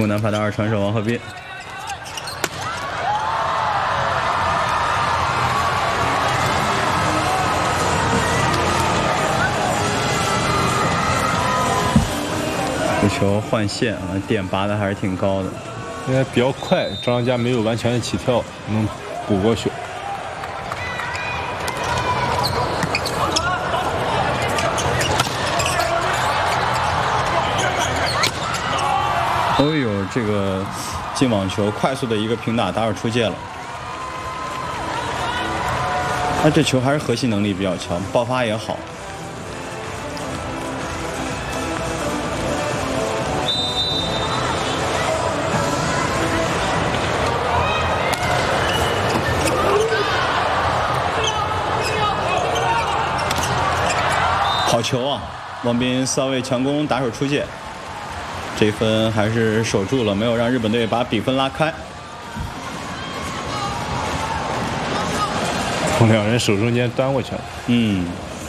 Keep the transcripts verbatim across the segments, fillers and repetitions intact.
中国男排的二传手王鹤斌。这球换线啊，点拔的还是挺高的。 因为比较快，张嘉没有完全的起跳，能补过去。 哦呦，这个进网球快速的一个平打，打手出界了。他这球还是核心能力比较强，爆发也好。好球啊！王斌骚位强攻，打手出界，这分还是守住了，没有让日本队把比分拉开。 从两人手中间端过去了。 嗯。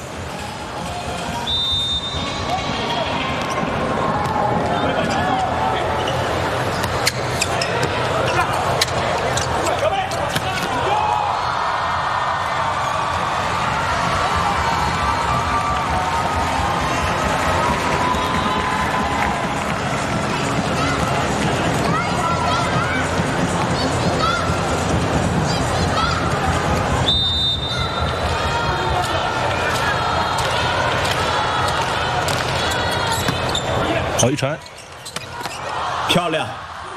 好一传， 漂亮！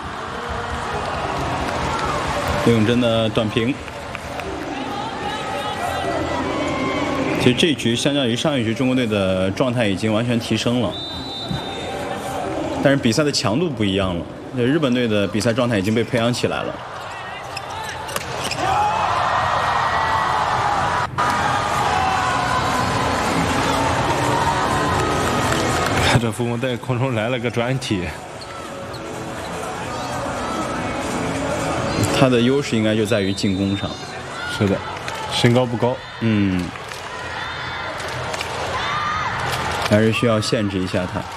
刘永珍的短平。其实这一局相较于上一局，中国队的状态已经完全提升了，但是比赛的强度不一样了。日本队的比赛状态已经被培养起来了。 这傅梦在空中来了个转体， 他的优势应该就在于进攻上。 是的，身高不高， 嗯，还是需要限制一下他。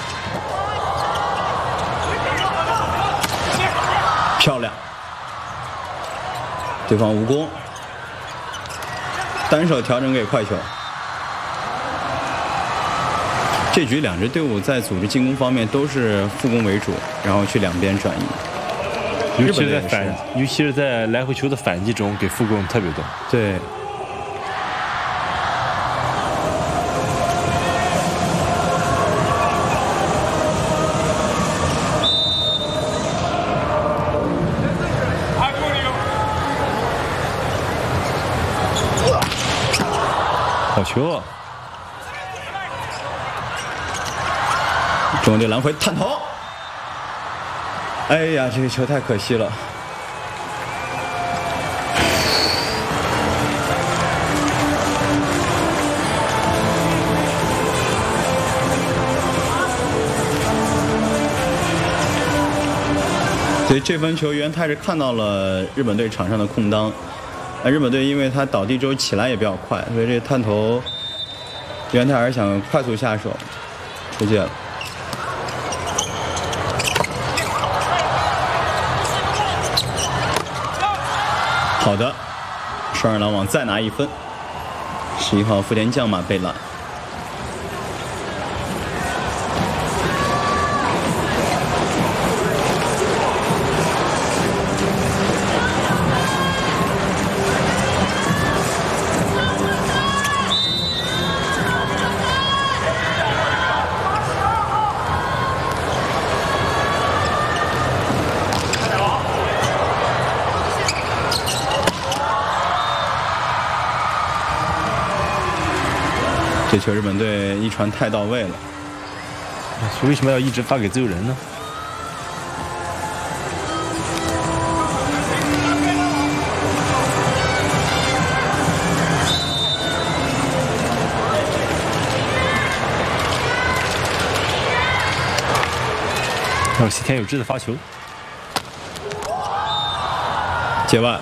漂亮，对方无功，单手调整给快球。这局两支队伍在组织进攻方面都是复攻为主，然后去两边转移。 尤其是在反，尤其是在来回球的反击中给复攻特别多。 对。 好球啊！ 中国队来回探头，哎呀，这个球太可惜了。所以这分球袁泰是看到了日本队场上的空当，啊，日本队因为他倒地之后起来也比较快，所以这个探头袁泰还是想快速下手，出界了。好的，双人拦网再拿一分。十一号福田将马被拦。这球日本队一传太到位了， 为什么要一直发给自由人呢？还有西田有志的发球， 界外。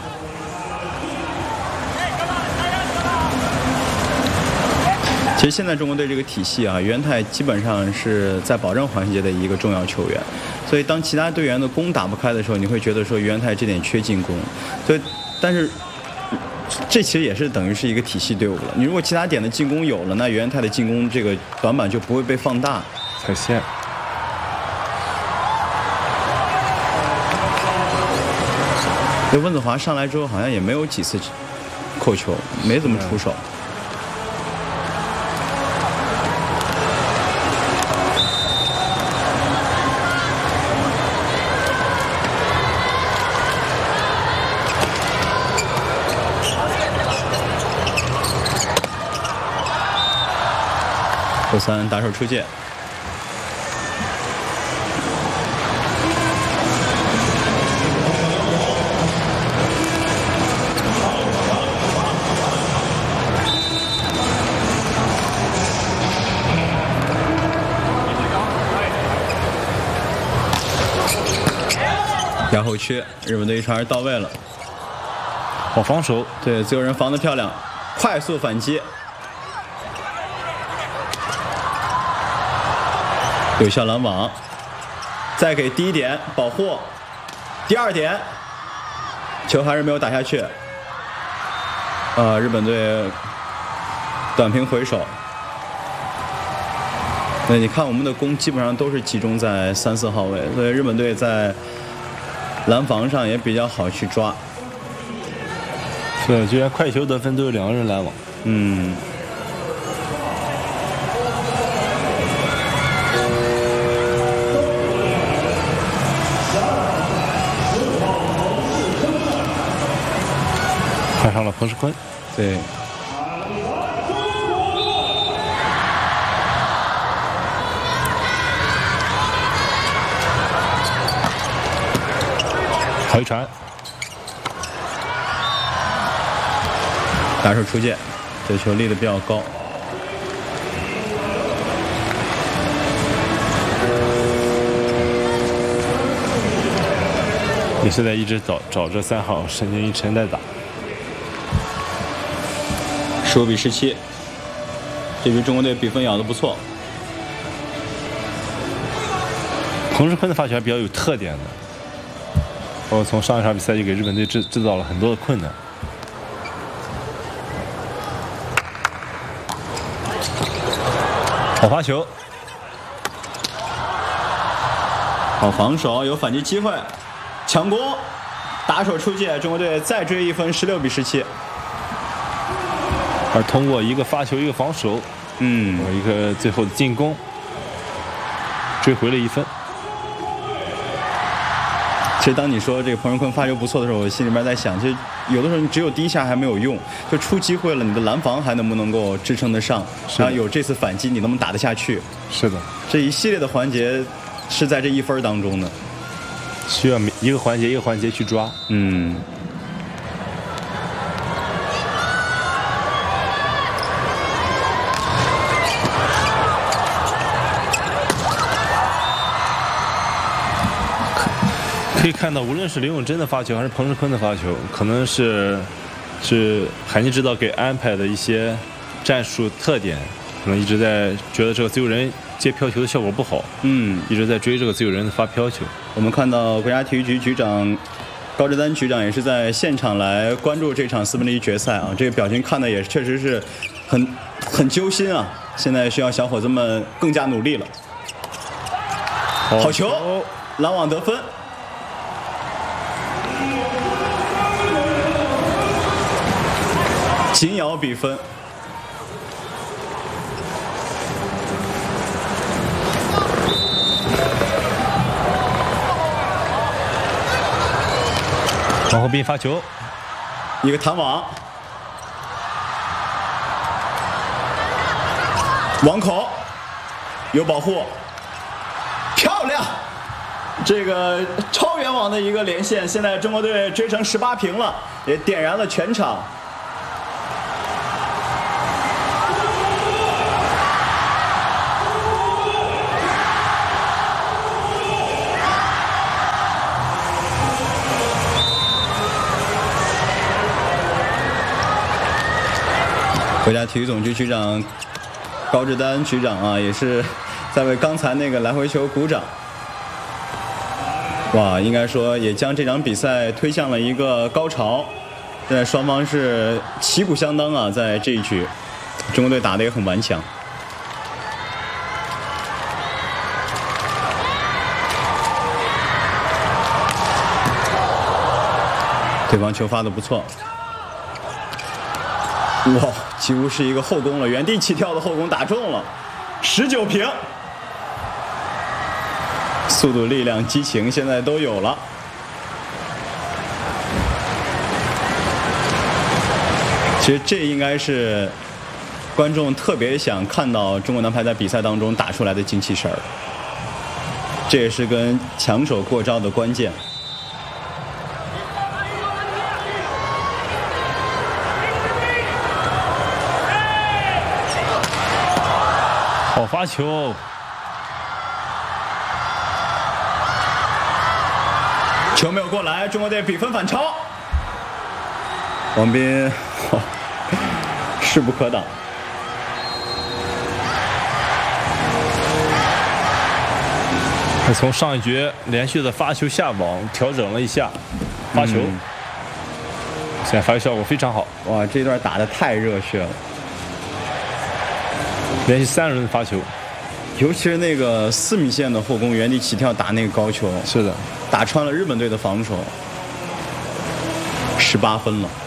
其实现在中国队这个体系啊，袁泰基本上是在保证环节的一个重要球员。 所以当其他队员的攻打不开的时候，你会觉得说于元泰这点缺进攻。所以，但是这其实也是等于是一个体系队伍了。你如果其他点的进攻有了，那于元泰的进攻这个短板就不会被放大。 踩线。 这温子华上来之后好像也没有几次扣球，没怎么出手。后三打手出界。压后缺，日本队一传二到位了。 好防守， 对，自由人防得漂亮，快速反击，有效拦网，再给第一点保护，第二点，球还是没有打下去。啊，日本队短平回手。那你看我们的攻基本上都是集中在三四号位，所以日本队在拦防上也比较好去抓。 是，居然快球得分都有两个人拦网。 嗯。 换上了彭世坤。 对。 好一传， 打手出界，这球立得比较高。 也是在一直找找着三号申京一晨在打。 十五比十七，这局中国队比分咬得不错。 彭世坤的发球还比较有特点的。我从上一场比赛就给日本队制制造了很多的困难。好发球， 好防守，有反击机会，抢攻，打手出界，中国队再追一分，十六比十七。 而通过一个发球，一个防守， 嗯， 一个最后的进攻，追回了一分。 其实当你说这个彭世坤发球不错的时候，我心里面在想，其实有的时候你只有第一下还没有用，就出机会了，你的拦防还能不能够支撑得上？然后有这次反击，你能不能打得下去？ 是的， 这一系列的环节是在这一分当中的， 需要一个环节一个环节去抓。 嗯。 可以看到，无论是刘永珍的发球还是彭世坤的发球，可能是是海尼指导给安排的一些战术特点，可能一直在觉得这个自由人接飘球的效果不好， 嗯， 一直在追这个自由人的发飘球。 我们看到国家体育局局长高志丹局长也是在现场来关注这场四分之一决赛啊，这个表情看的也确实是很很揪心啊。现在需要小伙子们更加努力了。好球，拦网得分。紧咬比分。 王厚斌发球， 一个弹网，网口有保护，漂亮！这个超远网的一个连线，现在中国队追成十八平了，也点燃了全场。国家体育总局局长高志丹局长啊，也是在为刚才那个来回球鼓掌。 哇，应该说也将这场比赛推向了一个高潮。现在双方是旗鼓相当啊，在这一局，中国队打得也很顽强。对方球发得不错，哇，几乎是一个后攻了，原地起跳的后攻打中了，十九平。速度、力量、激情现在都有了。其实这应该是观众特别想看到中国男排在比赛当中打出来的精气神儿，这也是跟强手过招的关键。 好发球。 球没有过来，中国队比分反超。王斌、哦、势不可挡。 他从上一局连续的发球下网调整了一下发球，嗯、现在发球效果非常好。 哇，这段打得太热血了， 连续三轮发球。 尤其是那个四米线的后攻原地起跳打那个高球， 是的， 打穿了日本队的防守，十八分了。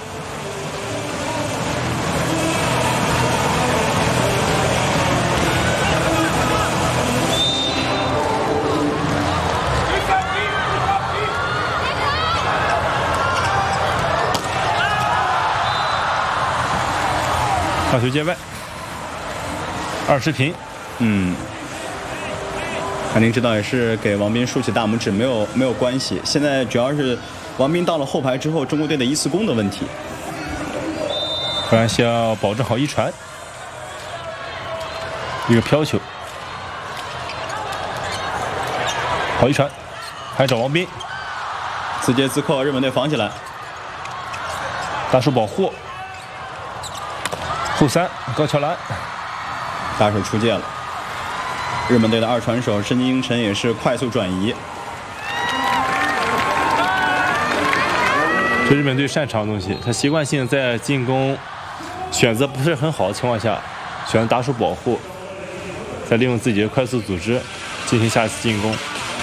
发球界外，二十平。 嗯。韩宁指导也是给王斌竖起大拇指，没有没有关系。现在主要是王斌到了后排之后，中国队的一次攻的问题。 不然需要保证好一传，一个飘球，好一传，还找王斌， 自接自扣，日本队防起来， 大手保护，后三高桥篮， 大手出界了。日本队的二传手申京英晨也是快速转移。 这日本队擅长的东西，他习惯性在进攻选择不是很好的情况下，选择打手保护，再利用自己的快速组织进行下一次进攻。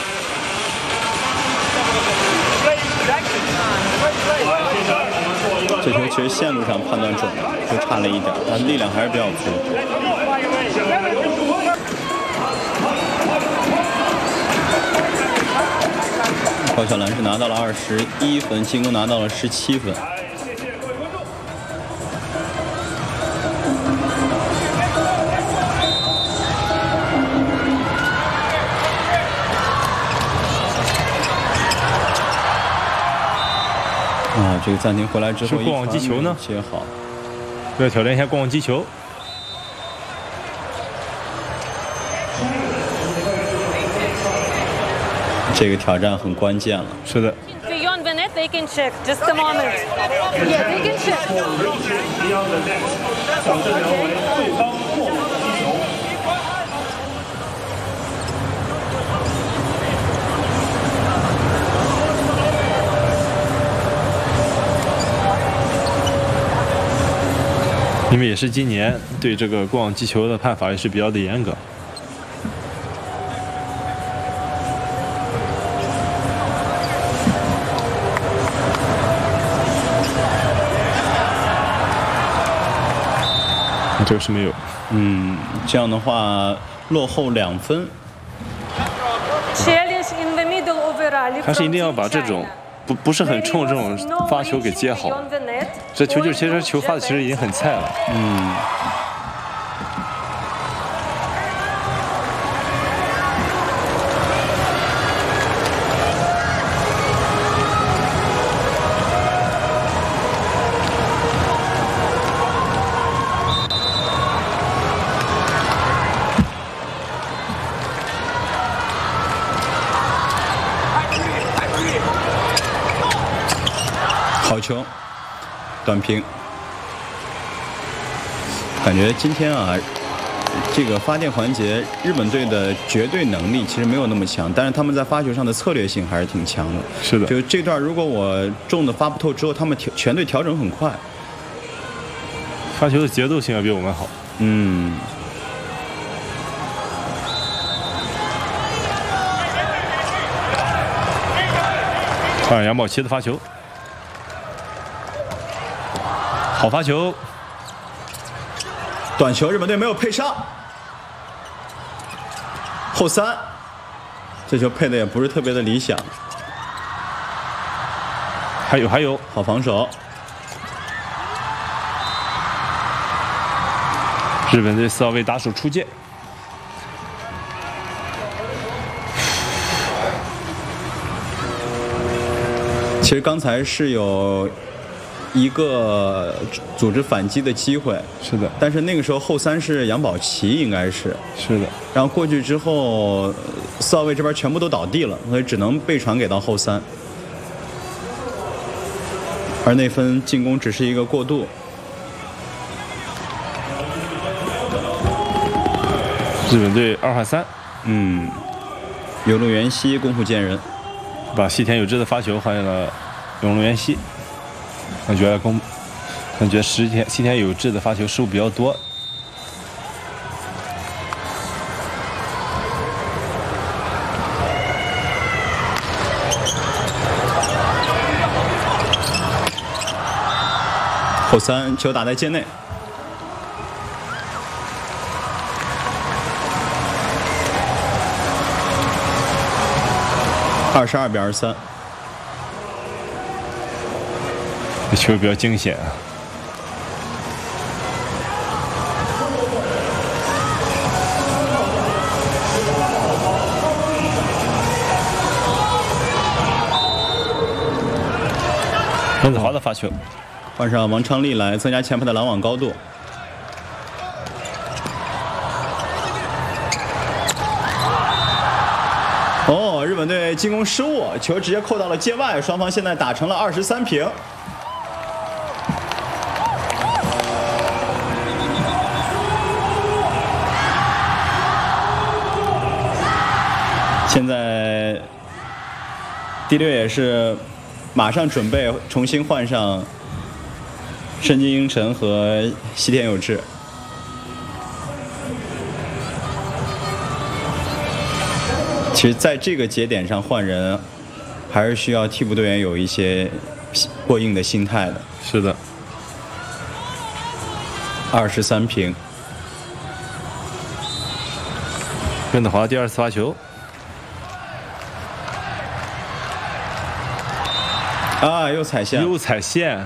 这球其实线路上判断准了，就差了一点，但力量还是比较足。高晓兰是拿到了二十一分，进攻拿到了十七分。啊，这个暂停回来之后， 过网击球呢？ 接好， 要挑战一下过网击球。 这个挑战很关键了。 是的。 Beyond the net, they can check. Just a moment. Yeah, they can check. 因为也是今年对这个过网击球的判罚也是比较的严格。这个是没有， 嗯，这样的话落后两分。 还是一定要把这种不不是很冲这种发球给接好。这球就是其实球发的其实已经很菜了， 嗯。好球，短平。感觉今天啊， 这个发电环节，日本队的绝对能力其实没有那么强，但是他们在发球上的策略性还是挺强的。 是的， 就这段如果我中的发不透之后，他们调全队调整很快， 发球的节奏性要比我们好。 嗯。 看杨宝琦的发球，好发球， 短球日本队没有配上，后三，这球配的也不是特别的理想。 还有还有， 好防守。 日本队四号位打手出界。 其实刚才是有一个组织反击的机会， 是的， 但是那个时候后三是杨宝琦，应该是是的。 然后过去之后，四号位这边全部都倒地了，所以只能被传给到后三，而那分进攻只是一个过渡。 日本队二换三， 嗯，有路元希功夫见人。 把西田有志的发球换成了永龙元希，感觉攻，感觉西田西田有志的发球失误比较多。 后三球打在界内。二十二比二十三， 这球比较惊险啊！温子华的发球， 换上王昌利来增加前排的拦网高度。哦，日本队进攻失误，球直接扣到了界外，双方现在打成了二十三平。现在第六也是马上准备重新换上深津英臣和西田有志。其实在这个节点上换人，还是需要替补队员有一些过硬的心态的。 是的， 二十三平。 温子华第二次发球， 啊，又踩线， 又踩线。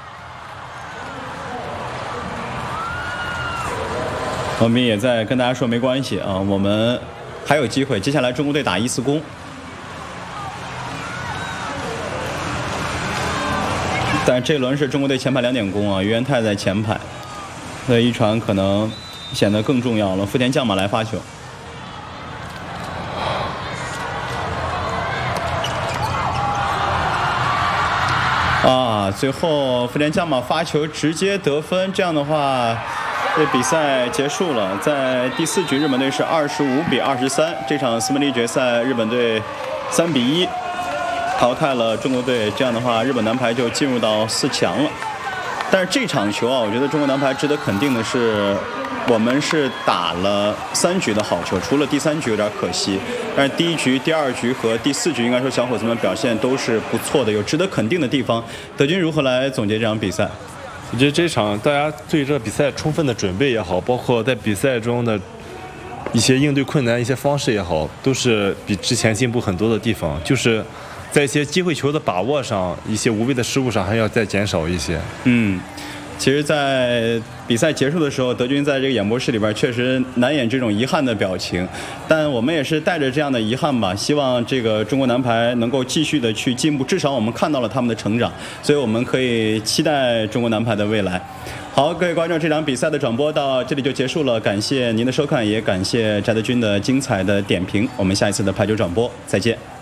我们也在跟大家说没关系啊，我们还有机会。接下来中国队打一次攻，但这轮是中国队前排两点攻啊，于元泰在前排，所以一传可能显得更重要了。福田将马来发球。啊，最后福田将马发球直接得分，这样的话，这比赛结束了。在第四局，日本队是二十五比二十三，这场斯门利决赛，日本队三比一淘汰了中国队，这样的话，日本男排就进入到四强了。但是这场球啊，我觉得中国男排值得肯定的是，我们是打了三局的好球，除了第三局有点可惜，但是第一局、第二局和第四局应该说小伙子们表现都是不错的，有值得肯定的地方。德军如何来总结这场比赛？ 我觉得这场大家对这个比赛充分的准备也好，包括在比赛中的一些应对困难一些方式也好，都是比之前进步很多的地方。就是在一些机会球的把握上，一些无谓的失误上还要再减少一些。 嗯，其实，在比赛结束的时候，德军在这个演播室里边确实难掩这种遗憾的表情，但我们也是带着这样的遗憾吧，希望这个中国男排能够继续的去进步，至少我们看到了他们的成长，所以我们可以期待中国男排的未来。好，各位观众，这场比赛的转播到这里就结束了，感谢您的收看，也感谢翟德军的精彩的点评，我们下一次的排球转播再见。